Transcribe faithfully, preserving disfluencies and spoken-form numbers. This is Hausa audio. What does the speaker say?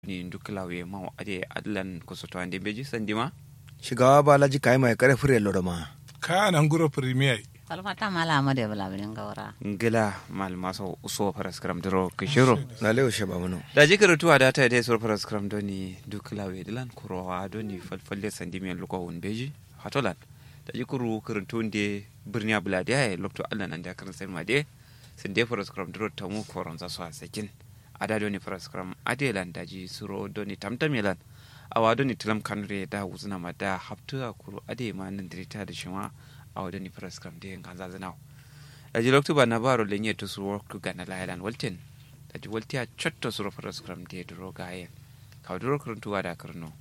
ni duklawe ma ade adlan ko soto ande beji sandima shigawa balaji kai mai kare fure loroma ka nan guro premier falmata mala ma de bala bin gawra ngila mal maso uso paraskram dro kishiro na lewo shaba muno da jikar tuwa da ta dai so paraskram doni duklawe dilan kurowa doni falfalle sandimi luko won beji hatolan da jikuru kuruntunde birni abulade ay lokto Allah nan da karan sai ma de sun de paraskram dro tamu koron za so sakin ada doni paraskram adelan daji suro doni tamtamelan awa doni tilam kanre da wuzuna ma da haftu akuru ade ma nan dirita da shima awa doni paraskram de nganza zanao daji lokto ba na baro lenye to suro ku gana lailan walten daji waltiya chotto suro paraskram de dro gaye ka dro kuruntuwa da karno